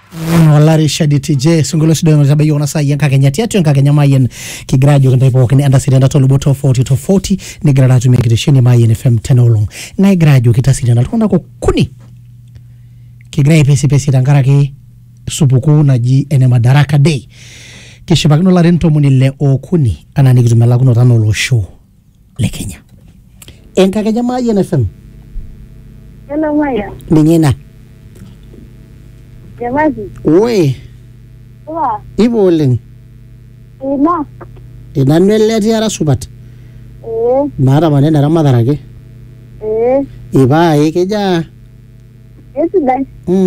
Walari shadi TJ sungolo sido zabe yona sa yanka Kenya tiatu yanka Kenya mayen ki graduate nda ipo kene anda sirenda tolo boto 40 to 40 ni graduate mekitishini mayen FM tenolong ngai graduate kita sirenda tukunda ko kuni ki graduate pesi tangara ki supuku na ji ene madaraka day kishibagno la rento munile o kuni ana nikizumela kuno tano lo show le Kenya yanka Kenya mayen FM. Hello Maya. Ningena. Yamazi. Oi. Wa. Iboleng. Ina. Ina nwele tiara subat. Mara manena ramadara ke. Iba keja. Yes guys.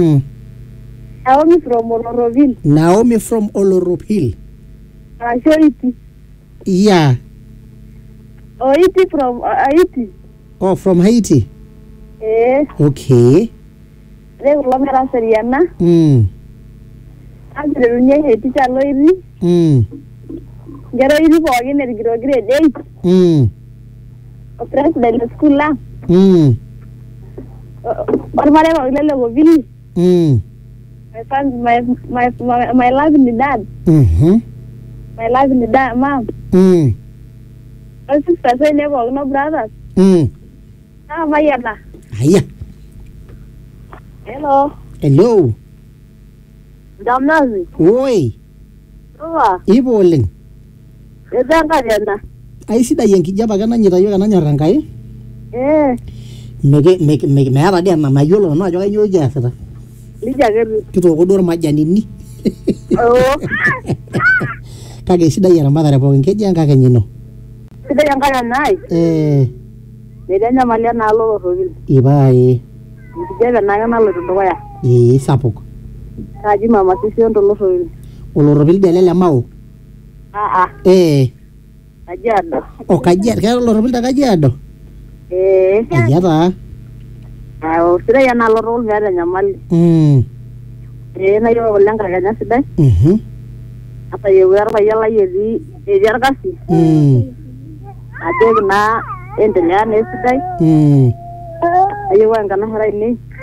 Naomi from Oloropil. Ashoriti. Yeah. Haiti from Haiti. Oh, from Haiti. Okay. Regular mera seriana. Andre runye Haiti chalo iri. Gero iri po agin erigiro grade 8. O president la school la. Barmare ko lele go vili. My fans, my love in the dad. My love in the dad, mom. My sister say never no brothers. Mayana. Aya. Hello. Hello. Damnazi. Oi. Owa. Iboleng. Edanga jana. Ai sida yenki jaba kana nyita yo kana nyarangai. Meke me ara dia mama yolo no ajo kanyo jasata. Lijageru. Kito ko dor majanini. Oh. Kage sida yara madara po ngeje anga kanyino. Sida yang kana nai. Nedanya malia na lo rovil. Ibai. Ndijebe na kana lo ndoya. Sapuk. Kaji mama sisi ndo lo rovil. Olorovil delele mau. Kajiado. O Kajiado, kaya Olorovil da Kajiado. Kajiado. Sida ya na lo rovil vera nyamali. Na yo lenga kanya sida. Apa yo werba yala yedi yargasi. Ade na endelea ne sida. Ayo wanga na hara ini